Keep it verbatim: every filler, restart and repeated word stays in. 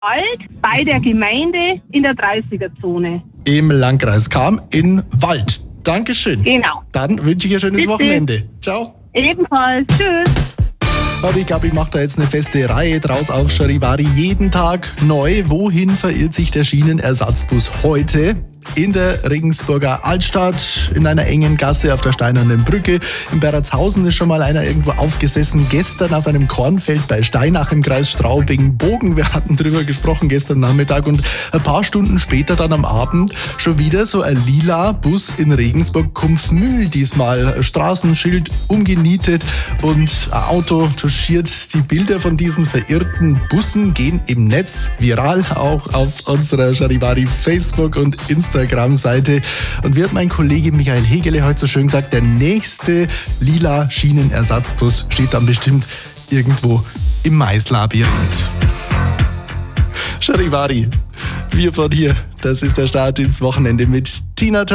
Wald bei der Gemeinde in der dreißiger-Zone. Im Landkreis Cham in Wald. Dankeschön. Genau. Dann wünsche ich ein schönes Bitte. Wochenende. Ciao. Ebenfalls. Tschüss. Aber ich glaube, ich mache da jetzt eine feste Reihe draus auf Charivari. Jeden Tag neu. Wohin verirrt sich der Schienenersatzbus heute? In der Regensburger Altstadt, in einer engen Gasse auf der Steinernen Brücke. In Berratshausen ist schon mal einer irgendwo aufgesessen. Gestern auf einem Kornfeld bei Steinach im Kreis Straubing-Bogen. Wir hatten drüber gesprochen gestern Nachmittag. Und ein paar Stunden später dann am Abend schon wieder so ein lila Bus in Regensburg-Kumpfmühl. Diesmal Straßenschild umgenietet und ein Auto touchiert. Die Bilder von diesen verirrten Bussen gehen im Netz viral, auch auf unserer Charivari Facebook- und Instagram-Seite. Und wie hat mein Kollege Michael Hegele heute so schön gesagt, der nächste lila Schienenersatzbus steht dann bestimmt irgendwo im Maislabyrinth. Charivari, wir von hier, das ist der Start ins Wochenende mit Tina